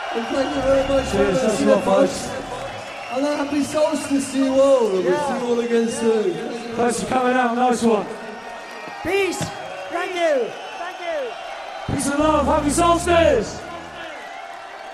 And thank you very much. Cheers, thanks a lot, folks. And a happy solstice to you all. And we'll see you all again soon. Thanks for coming out. Nice one. Peace. Thank you. Thank you. Peace and love. Happy solstice.